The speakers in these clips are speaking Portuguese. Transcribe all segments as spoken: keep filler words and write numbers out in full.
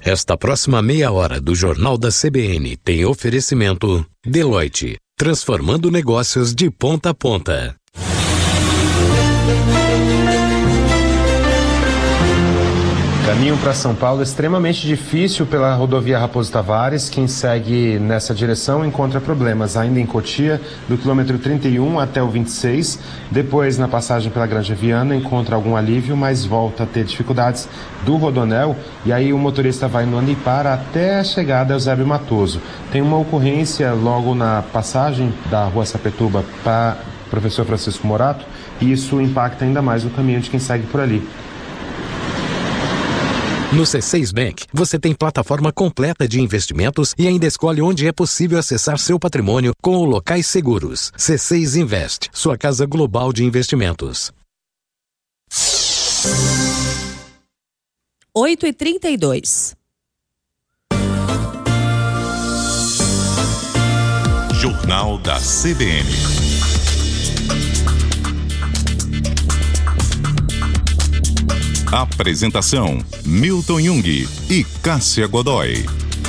Esta próxima meia hora do Jornal da C B N tem oferecimento Deloitte, transformando negócios de ponta a ponta. Caminho para São Paulo é extremamente difícil pela rodovia Raposo Tavares. Quem segue nessa direção encontra problemas ainda em Cotia, do quilômetro trinta e um até o vinte e seis. Depois, na passagem pela Granja Viana, encontra algum alívio, mas volta a ter dificuldades do Rodonel. E aí o motorista vai no Andipar até a chegada ao Eusébio Matoso. Tem uma ocorrência logo na passagem da Rua Sapituba para Professor Francisco Morato, e isso impacta ainda mais o caminho de quem segue por ali. No C seis Bank, você tem plataforma completa de investimentos e ainda escolhe onde é possível acessar seu patrimônio com o Locais Seguros. C seis Invest, sua casa global de investimentos. oito e trinta e dois. Jornal da C B N. Apresentação: Milton Jung e Cássia Godoy.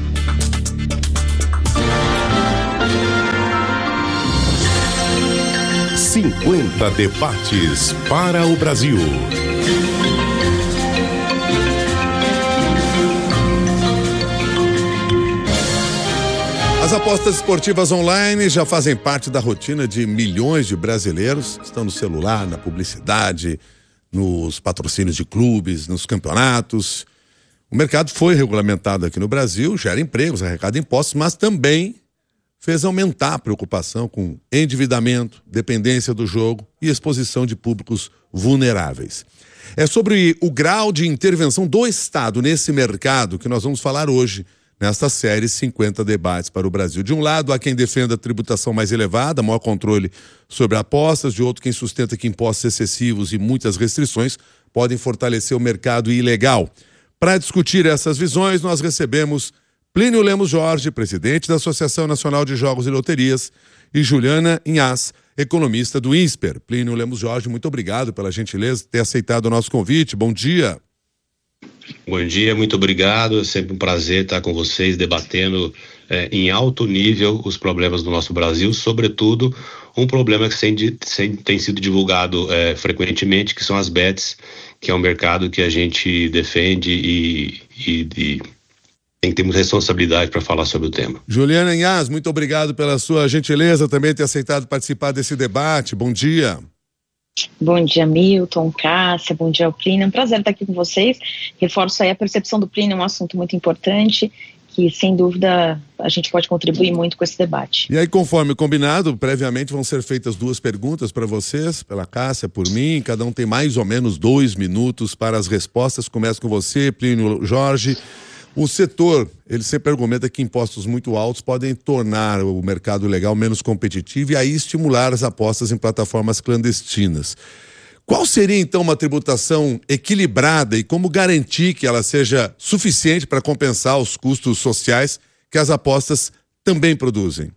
cinquenta debates para o Brasil. As apostas esportivas online já fazem parte da rotina de milhões de brasileiros. Estão no celular, na publicidade, nos patrocínios de clubes, nos campeonatos. O mercado foi regulamentado aqui no Brasil, gera empregos, arrecada impostos, mas também fez aumentar a preocupação com endividamento, dependência do jogo e exposição de públicos vulneráveis. É sobre o grau de intervenção do Estado nesse mercado que nós vamos falar hoje, nesta série cinquenta debates para o Brasil. De um lado, há quem defenda a tributação mais elevada, maior controle sobre apostas, de outro, quem sustenta que impostos excessivos e muitas restrições podem fortalecer o mercado ilegal. Para discutir essas visões, nós recebemos Plínio Lemos Jorge, presidente da Associação Nacional de Jogos e Loterias, e Juliana Inhas, economista do INSPER. Plínio Lemos Jorge, muito obrigado pela gentileza de ter aceitado o nosso convite. Bom dia. Bom dia, muito obrigado. É sempre um prazer estar com vocês debatendo é, em alto nível os problemas do nosso Brasil, sobretudo um problema que tem, tem sido divulgado é, frequentemente, que são as bets, que é um mercado que a gente defende e, e, e tem que ter muita responsabilidade para falar sobre o tema. Juliana Inhas, muito obrigado pela sua gentileza também ter aceitado participar desse debate. Bom dia. Bom dia, Milton, Cássia, bom dia, Plínio. É um prazer estar aqui com vocês. Reforço aí a percepção do Plínio, é um assunto muito importante, que sem dúvida a gente pode contribuir muito com esse debate. E aí, conforme combinado, previamente vão ser feitas duas perguntas para vocês, pela Cássia, por mim. Cada um tem mais ou menos dois minutos para as respostas. Começo com você, Plínio Jorge. O setor, ele sempre argumenta que impostos muito altos podem tornar o mercado legal menos competitivo e aí estimular as apostas em plataformas clandestinas. Qual seria, então, uma tributação equilibrada e como garantir que ela seja suficiente para compensar os custos sociais que as apostas também produzem?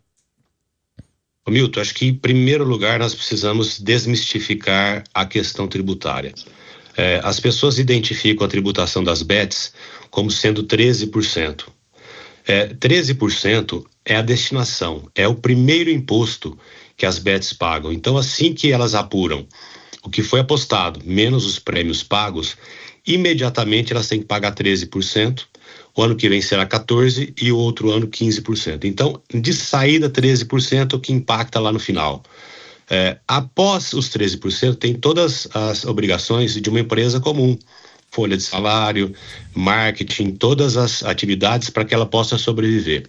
Milton, acho que em primeiro lugar nós precisamos desmistificar a questão tributária. É, as pessoas identificam a tributação das bets como sendo treze por cento. É, treze por cento é a destinação, é o primeiro imposto que as bets pagam. Então, assim que elas apuram o que foi apostado, menos os prêmios pagos, imediatamente elas têm que pagar treze por cento, o ano que vem será quatorze por cento e o outro ano quinze por cento. Então, de saída, treze por cento é o que impacta lá no final. É, após os treze por cento, tem todas as obrigações de uma empresa comum, folha de salário, marketing, todas as atividades para que ela possa sobreviver.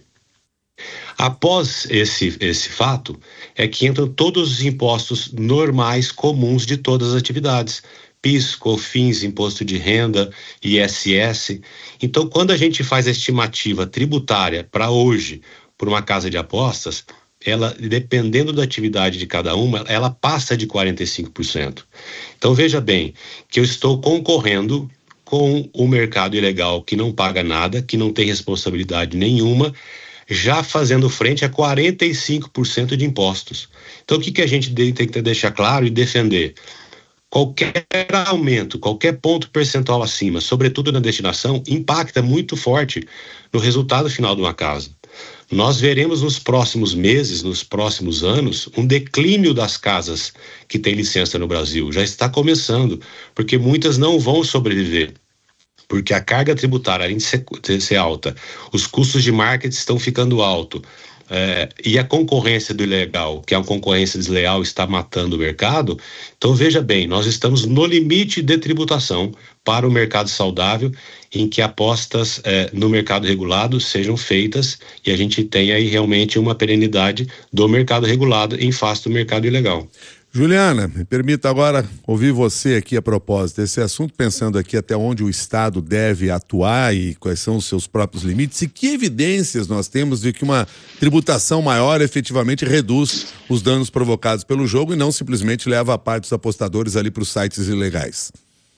Após esse, esse fato, é que entram todos os impostos normais, comuns de todas as atividades, P I S, COFINS, Imposto de Renda, I S S. Então, quando a gente faz a estimativa tributária para hoje, por uma casa de apostas, ela, dependendo da atividade de cada uma, ela passa de quarenta e cinco por cento. Então, veja bem, que eu estou concorrendo com o mercado ilegal que não paga nada, que não tem responsabilidade nenhuma, já fazendo frente a quarenta e cinco por cento de impostos. Então, o que, que a gente tem que deixar claro e defender? qualquer aumento, qualquer ponto percentual acima, sobretudo na destinação, impacta muito forte no resultado final de uma casa. Nós veremos nos próximos meses, nos próximos anos, um declínio das casas que têm licença no Brasil. Já está começando, porque muitas não vão sobreviver. Porque a carga tributária, além de ser, de ser alta, os custos de marketing estão ficando altos. É, e a concorrência do ilegal, que é uma concorrência desleal, está matando o mercado. Então, veja bem, nós estamos no limite de tributação para o mercado saudável, em que apostas é, no mercado regulado sejam feitas e a gente tenha aí realmente uma perenidade do mercado regulado em face do mercado ilegal. Juliana, me permita agora ouvir você aqui a propósito desse assunto, pensando aqui até onde o Estado deve atuar e quais são os seus próprios limites e que evidências nós temos de que uma tributação maior efetivamente reduz os danos provocados pelo jogo e não simplesmente leva a parte dos apostadores ali para os sites ilegais.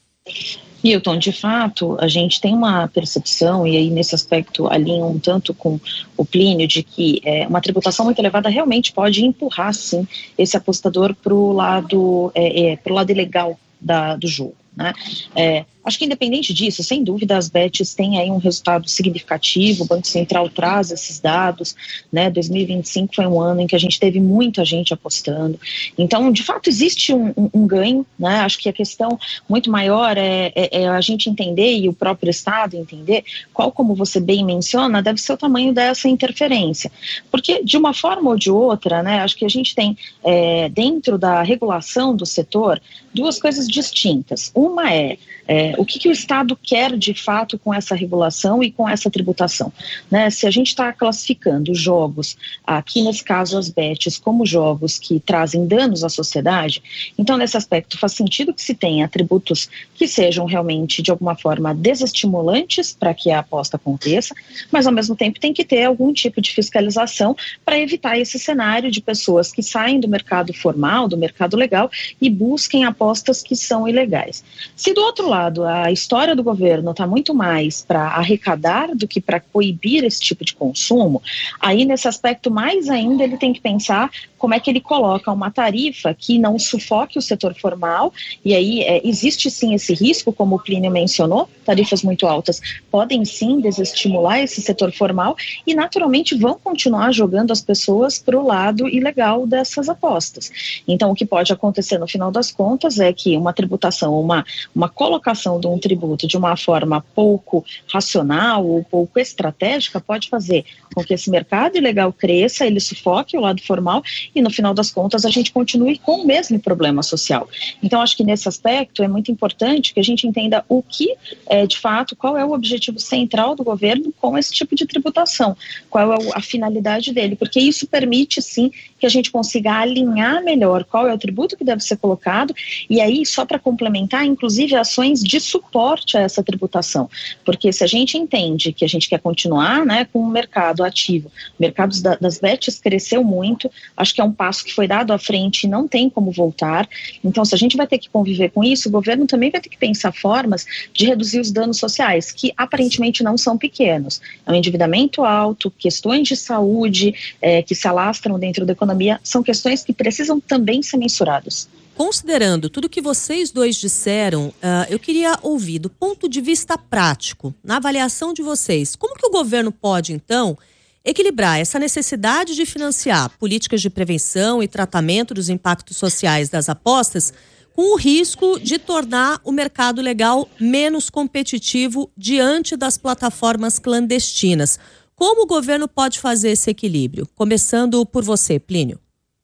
Milton, de fato, a gente tem uma percepção, e aí nesse aspecto alinho um tanto com o Plínio, de que é, uma tributação muito elevada realmente pode empurrar, sim, esse apostador para o lado, é, é, pro lado ilegal da, do jogo. Né? É, acho que independente disso, sem dúvida as bets têm aí um resultado significativo, o Banco Central traz esses dados, né? dois mil e vinte e cinco foi um ano em que a gente teve muita gente apostando, então de fato existe um, um, um ganho, né? Acho que a questão muito maior é, é, é a gente entender e o próprio Estado entender qual, como você bem menciona, deve ser o tamanho dessa interferência, porque de uma forma ou de outra, né, acho que a gente tem é, dentro da regulação do setor duas coisas distintas. Uma é, é o que, que o Estado quer de fato com essa regulação e com essa tributação. Né? Se a gente está classificando jogos, aqui nesse caso as bets, como jogos que trazem danos à sociedade, então nesse aspecto faz sentido que se tenha tributos que sejam realmente de alguma forma desestimulantes para que a aposta aconteça, mas ao mesmo tempo tem que ter algum tipo de fiscalização para evitar esse cenário de pessoas que saem do mercado formal, do mercado legal e busquem apostas que são ilegais. Se do outro lado a história do governo está muito mais para arrecadar do que para coibir esse tipo de consumo, aí nesse aspecto mais ainda ele tem que pensar como é que ele coloca uma tarifa que não sufoque o setor formal, e aí é, existe sim esse risco, como o Plínio mencionou, tarifas muito altas podem sim desestimular esse setor formal e naturalmente vão continuar jogando as pessoas para o lado ilegal dessas apostas. Então o que pode acontecer no final das contas é que uma tributação, uma, uma colocação de um tributo de uma forma pouco racional ou pouco estratégica pode fazer com que esse mercado ilegal cresça, ele sufoque o lado formal e no final das contas a gente continue com o mesmo problema social. Então acho que nesse aspecto é muito importante que a gente entenda o que é de fato, qual é o objetivo central do governo com esse tipo de tributação, qual é a finalidade dele, porque isso permite sim que a gente consiga alinhar melhor qual é o tributo que deve ser colocado e aí só para complementar, inclusive ações de suporte a essa tributação, porque se a gente entende que a gente quer continuar, né, com o mercado ativo, o mercado da, das bets cresceu muito, acho que é um passo que foi dado à frente e não tem como voltar, então se a gente vai ter que conviver com isso, o governo também vai ter que pensar formas de reduzir os danos sociais, que aparentemente não são pequenos, é um endividamento alto, questões de saúde é, que se alastram dentro da economia, são questões que precisam também ser mensuradas. Considerando tudo que vocês dois disseram, uh, eu queria ouvir do ponto de vista prático, na avaliação de vocês, como que o governo pode, então, equilibrar essa necessidade de financiar políticas de prevenção e tratamento dos impactos sociais das apostas com o risco de tornar o mercado legal menos competitivo diante das plataformas clandestinas. Como o governo pode fazer esse equilíbrio? Começando por você, Plínio.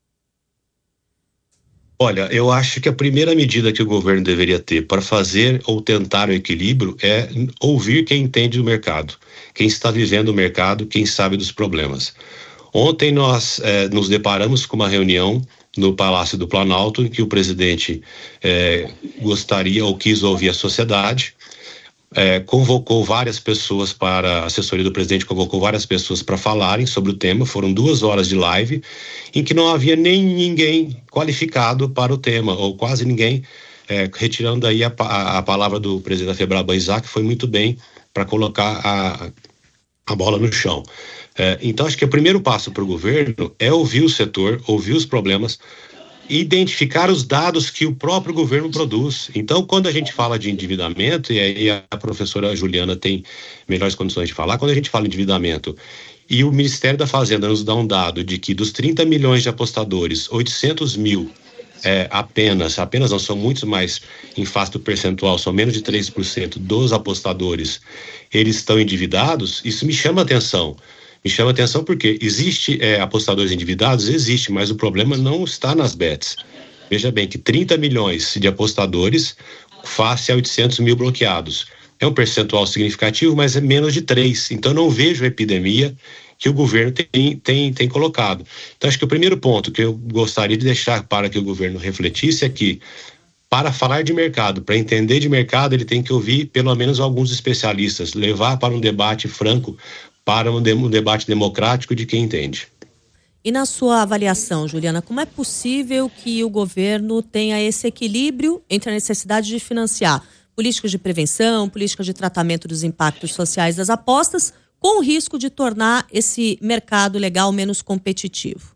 Olha, eu acho que a primeira medida que o governo deveria ter para fazer ou tentar o equilíbrio é ouvir quem entende do mercado, quem está vivendo o mercado, quem sabe dos problemas. Ontem nós eh, nos deparamos com uma reunião no Palácio do Planalto, em que o presidente eh, gostaria ou quis ouvir a sociedade, eh, convocou várias pessoas para, a assessoria do presidente convocou várias pessoas para falarem sobre o tema, foram duas horas de live, em que não havia nem ninguém qualificado para o tema, ou quase ninguém, eh, retirando aí a, a, a palavra do presidente da Febraban, Isaac, foi muito bem para colocar a, a bola no chão. É, então acho que o primeiro passo para o governo é ouvir o setor, ouvir os problemas identificar os dados que o próprio governo produz. Então, quando a gente fala de endividamento, e aí a professora Juliana tem melhores condições de falar, quando a gente fala de endividamento e o Ministério da Fazenda nos dá um dado de que dos trinta milhões de apostadores, oitocentos mil é, apenas, apenas não, são muitos mais em face do percentual, são menos de três por cento dos apostadores, eles estão endividados, isso me chama a atenção. Me chama a atenção porque existe é, apostadores endividados? Existe, mas o problema não está nas bets. Veja bem que trinta milhões de apostadores face a oitocentos mil bloqueados. É um percentual significativo, mas é menos de três. Então, não vejo a epidemia que o governo tem, tem, tem colocado. Então, acho que o primeiro ponto que eu gostaria de deixar para que o governo refletisse é que, para falar de mercado, para entender de mercado, ele tem que ouvir pelo menos alguns especialistas, levar para um debate franco, para um, de, um debate democrático de quem entende. E na sua avaliação, Juliana, como é possível que o governo tenha esse equilíbrio entre a necessidade de financiar políticas de prevenção, políticas de tratamento dos impactos sociais das apostas, com o risco de tornar esse mercado legal menos competitivo?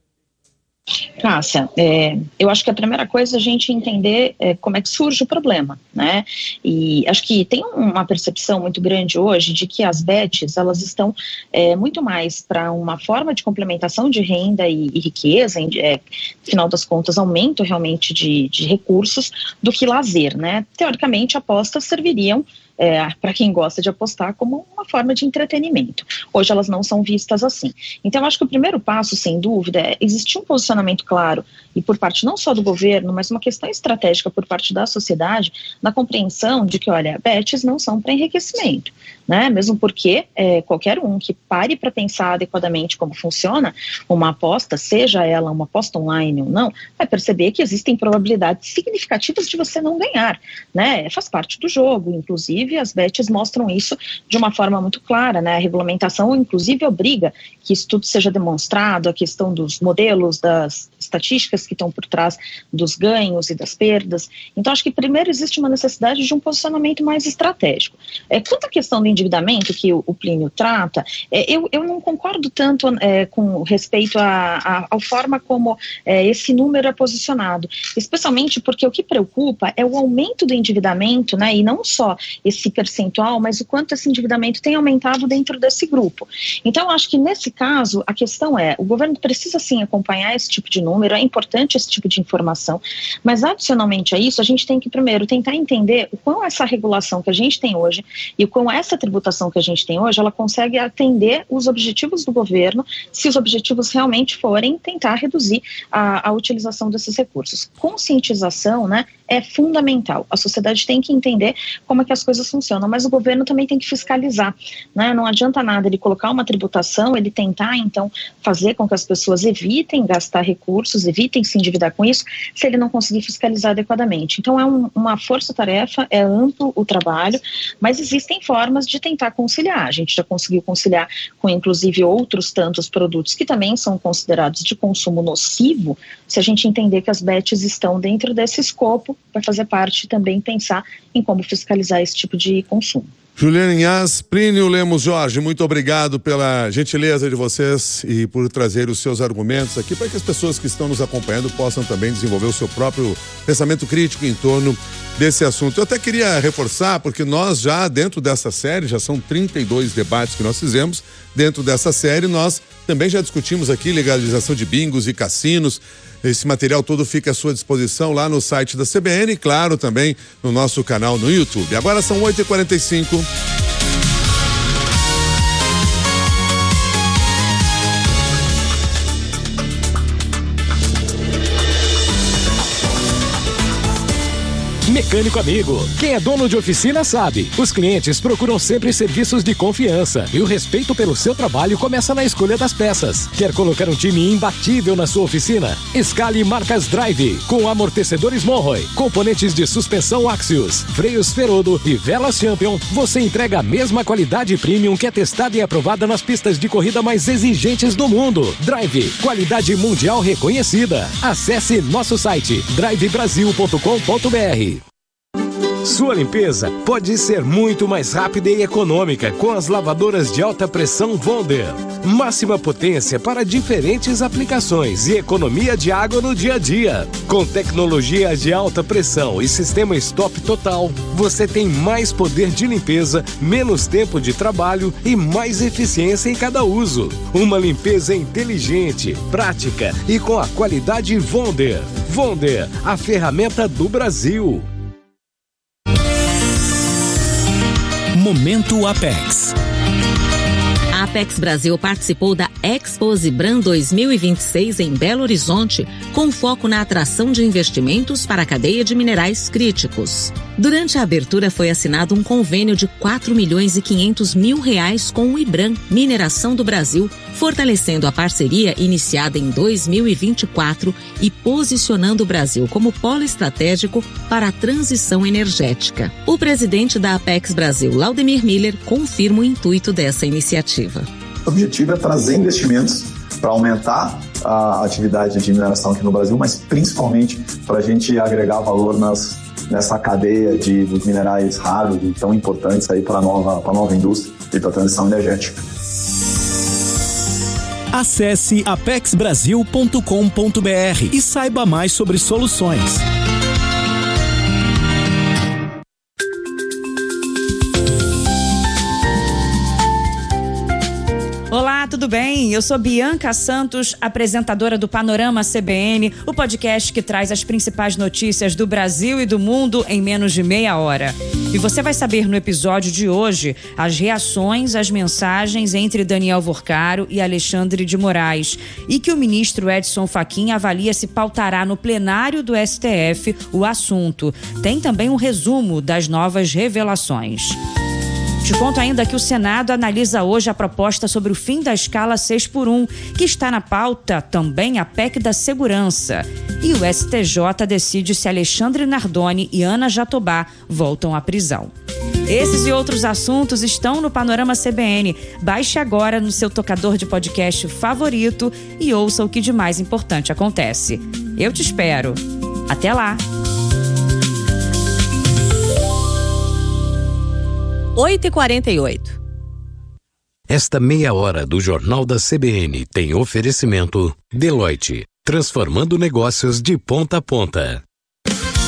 Cássia, é, eu acho que a primeira coisa é a gente entender é, como é que surge o problema, né? E acho que tem uma percepção muito grande hoje de que as bets, elas estão é, muito mais para uma forma de complementação de renda e, e riqueza, em, é, no final das contas, aumento realmente de, de recursos, do que lazer, né? Teoricamente, apostas serviriam É, para quem gosta de apostar como uma forma de entretenimento. Hoje elas não são vistas assim. Então eu acho que o primeiro passo, sem dúvida, é existir um posicionamento claro, e por parte não só do governo, mas uma questão estratégica por parte da sociedade, na compreensão de que, olha, bets não são para enriquecimento, né? Mesmo porque é, qualquer um que pare para pensar adequadamente como funciona uma aposta, seja ela uma aposta online ou não, vai perceber que existem probabilidades significativas de você não ganhar, né? Faz parte do jogo, inclusive as bets mostram isso de uma forma muito clara, né? A regulamentação, inclusive, obriga que isso tudo seja demonstrado, a questão dos modelos, das estatísticas que estão por trás dos ganhos e das perdas. Então, acho que primeiro existe uma necessidade de um posicionamento mais estratégico. É, quanto à questão do endividamento que o, o Plínio trata, é, eu, eu não concordo tanto é, com respeito à forma como é, esse número é posicionado, especialmente porque o que preocupa é o aumento do endividamento, né? E não só esse percentual, mas o quanto esse endividamento tem aumentado dentro desse grupo. Então, eu acho que nesse caso, a questão é, o governo precisa sim acompanhar esse tipo de número, é importante esse tipo de informação, mas adicionalmente a isso, a gente tem que primeiro tentar entender o quão essa regulação que a gente tem hoje e o quão essa tributação que a gente tem hoje, ela consegue atender os objetivos do governo, se os objetivos realmente forem tentar reduzir a, a utilização desses recursos. Conscientização, né, é fundamental. A sociedade tem que entender como é que as coisas funcionam, mas o governo também tem que fiscalizar, né? Não adianta nada ele colocar uma tributação, ele tentar, então, fazer com que as pessoas evitem gastar recursos, evitem se endividar com isso, se ele não conseguir fiscalizar adequadamente. Então, é um, uma força-tarefa, é amplo o trabalho, mas existem formas de tentar conciliar. A gente já conseguiu conciliar com, inclusive, outros tantos produtos que também são considerados de consumo nocivo, se a gente entender que as bets estão dentro desse escopo, vai fazer parte também pensar em como fiscalizar esse tipo de consumo. Juliana Inhas, Plínio Lemos Jorge, muito obrigado pela gentileza de vocês e por trazer os seus argumentos aqui para que as pessoas que estão nos acompanhando possam também desenvolver o seu próprio pensamento crítico em torno desse assunto. Eu até queria reforçar, porque nós já dentro dessa série, já são trinta e dois debates que nós fizemos, dentro dessa série nós também já discutimos aqui legalização de bingos e cassinos. Esse material todo fica à sua disposição lá no site da C B N e, claro, também no nosso canal no YouTube. Agora são oito e quarenta e cinco. Mecânico amigo, quem é dono de oficina sabe, os clientes procuram sempre serviços de confiança e o respeito pelo seu trabalho começa na escolha das peças. Quer colocar um time imbatível na sua oficina? Escale marcas Drive, com amortecedores Monroe, componentes de suspensão Axios, freios Ferodo e velas Champion. Você entrega a mesma qualidade premium que é testada e aprovada nas pistas de corrida mais exigentes do mundo. Drive, qualidade mundial reconhecida. Acesse nosso site drive brasil ponto com ponto br. Sua limpeza pode ser muito mais rápida e econômica com as lavadoras de alta pressão Wonder. Máxima potência para diferentes aplicações e economia de água no dia a dia. Com tecnologia de alta pressão e sistema stop total, você tem mais poder de limpeza, menos tempo de trabalho e mais eficiência em cada uso. Uma limpeza inteligente, prática e com a qualidade Wonder. Wonder, a ferramenta do Brasil. Momento Apex. A Apex Brasil participou da Expo Zibran dois mil e vinte e seis em Belo Horizonte, com foco na atração de investimentos para a cadeia de minerais críticos. Durante a abertura foi assinado um convênio de quatro milhões e quinhentos mil reais com o IBRAM Mineração do Brasil, fortalecendo a parceria iniciada em dois mil e vinte e quatro e posicionando o Brasil como polo estratégico para a transição energética. O presidente da Apex Brasil, Laudemir Miller, confirma o intuito dessa iniciativa. O objetivo é trazer investimentos para aumentar a atividade de mineração aqui no Brasil, mas principalmente para a gente agregar valor nas, nessa cadeia de, dos minerais raros e tão importantes aí para a nova, para a nova indústria e para a transição energética. Acesse apex brasil ponto com ponto b r e saiba mais sobre soluções. Olá, tudo bem? Eu sou Bianca Santos, apresentadora do Panorama C B N, o podcast que traz as principais notícias do Brasil e do mundo em menos de meia hora. E você vai saber no episódio de hoje as reações às mensagens entre Daniel Vorcaro e Alexandre de Moraes e que o ministro Edson Fachin avalia se pautará no plenário do S T F o assunto. Tem também um resumo das novas revelações. Te conto ainda que o Senado analisa hoje a proposta sobre o fim da escala seis por um, que está na pauta também a P E C da Segurança. E o S T J decide se Alexandre Nardoni e Ana Jatobá voltam à prisão. Esses e outros assuntos estão no Panorama C B N. Baixe agora no seu tocador de podcast favorito e ouça o que de mais importante acontece. Eu te espero. Até lá! oito e quarenta e oito. Esta meia hora do Jornal da C B N tem oferecimento Deloitte, transformando negócios de ponta a ponta.